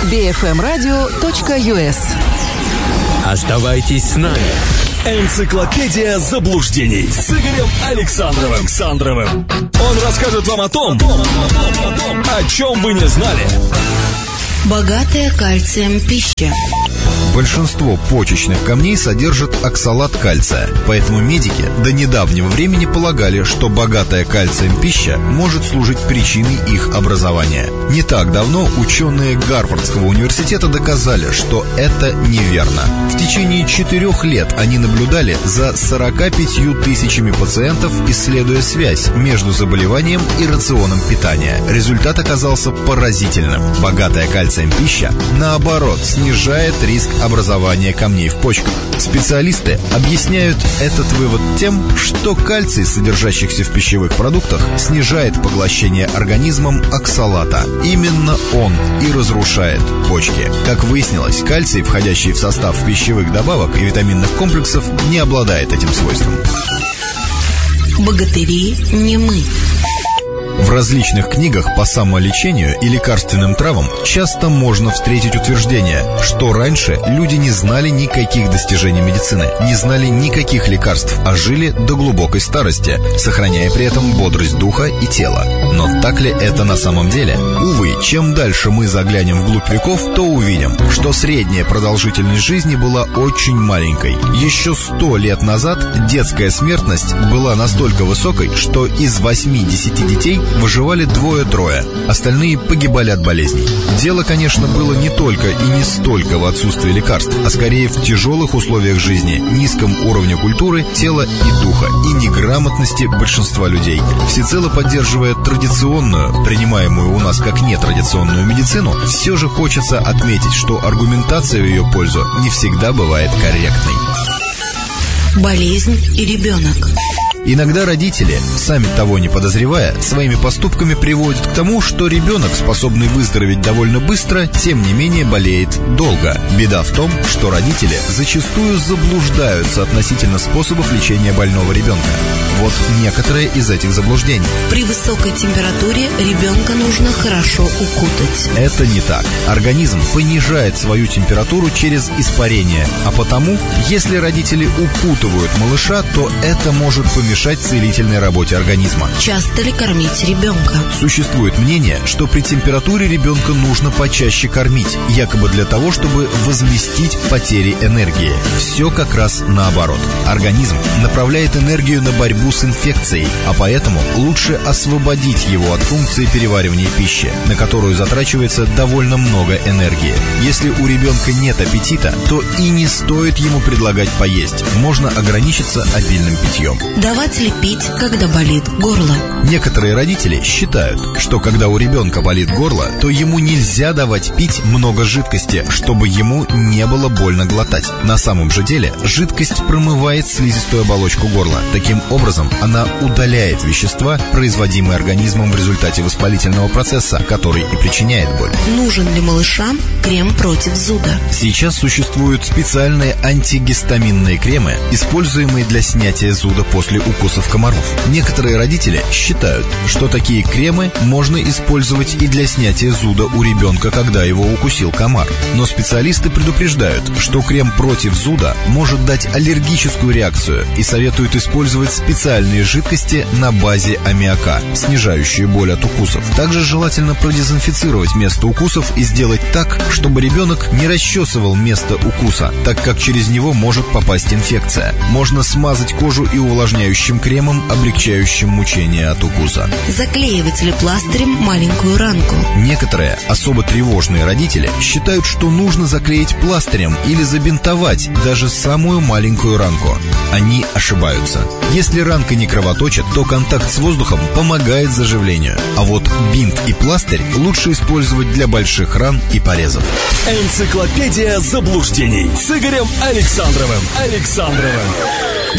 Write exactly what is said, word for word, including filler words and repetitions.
би эф эм радио точка ю эс. Оставайтесь с нами. Энциклопедия заблуждений с Игорем Александровым. Александровым. Он расскажет вам о том, о чем вы не знали. Богатая кальцием пища. Большинство почечных камней содержат оксалат кальция, поэтому медики до недавнего времени полагали, что богатая кальцием пища может служить причиной их образования. Не так давно ученые Гарвардского университета доказали, что это неверно. В течение четырех лет они наблюдали за сороками пятью тысячами пациентов, исследуя связь между заболеванием и рационом питания. Результат оказался поразительным. Богатая кальцием пища, наоборот, снижает риск образования камней в почках. Специалисты объясняют этот вывод тем, что кальций, содержащийся в пищевых продуктах, снижает поглощение организмом оксалата. Именно он и разрушает почки. Как выяснилось, кальций, входящий в состав пищевых добавок и витаминных комплексов, не обладает этим свойством. Богатыри не мы. В различных книгах по самолечению и лекарственным травам часто можно встретить утверждение, что раньше люди не знали никаких достижений медицины, не знали никаких лекарств, а жили до глубокой старости, сохраняя при этом бодрость духа и тела. Но так ли это на самом деле? Увы, чем дальше мы заглянем вглубь веков, то увидим, что средняя продолжительность жизни была очень маленькой. Еще сто лет назад детская смертность была настолько высокой, что из восьми-десяти детей выживали двое-трое, остальные погибали от болезней. Дело, конечно, было не только и не столько в отсутствии лекарств, а скорее в тяжелых условиях жизни, низком уровне культуры, тела и духа, и неграмотности большинства людей. Всецело поддерживая традиционную, принимаемую у нас как нетрадиционную медицину, все же хочется отметить, что аргументация в ее пользу не всегда бывает корректной. Болезнь и ребенок. Иногда родители, сами того не подозревая, своими поступками приводят к тому, что ребенок, способный выздороветь довольно быстро, тем не менее болеет долго. Беда в том, что родители зачастую заблуждаются относительно способов лечения больного ребенка. Вот некоторые из этих заблуждений. При высокой температуре ребенка нужно хорошо укутать. Это не так. Организм понижает свою температуру через испарение, а потому, если родители укутывают малыша, то это может помешать мешать целительной работе организма. Часто ли кормить ребенка? Существует мнение, что при температуре ребенка нужно почаще кормить, якобы для того, чтобы возместить потери энергии. Все как раз наоборот. Организм направляет энергию на борьбу с инфекцией, а поэтому лучше освободить его от функции переваривания пищи, на которую затрачивается довольно много энергии. Если у ребенка нет аппетита, то и не стоит ему предлагать поесть. Можно ограничиться обильным питьем. Давать ли пить, когда болит горло? Некоторые родители считают, что когда у ребенка болит горло, то ему нельзя давать пить много жидкости, чтобы ему не было больно глотать. На самом же деле жидкость промывает слизистую оболочку горла. Таким образом, она удаляет вещества, производимые организмом в результате воспалительного процесса, который и причиняет боль. Нужен ли малышам крем против зуда? Сейчас существуют специальные антигистаминные кремы, используемые для снятия зуда после укусов комаров. Некоторые родители считают, что такие кремы можно использовать и для снятия зуда у ребенка, когда его укусил комар. Но специалисты предупреждают, что крем против зуда может дать аллергическую реакцию и советуют использовать специальные жидкости на базе аммиака, снижающие боль от укусов. Также желательно продезинфицировать место укусов и сделать так, чтобы ребенок не расчесывал место укуса, так как через него может попасть инфекция. Можно смазать кожу и увлажняющим кремом, облегчающим мучение от укуса. Заклеивать ли пластырем маленькую ранку? Некоторые особо тревожные родители считают, что нужно заклеить пластырем или забинтовать даже самую маленькую ранку. Они ошибаются. Если ранка не кровоточит, то контакт с воздухом помогает заживлению. А вот бинт и пластырь лучше использовать для больших ран и порезов. Энциклопедия заблуждений с Игорем Александровым. Александровым.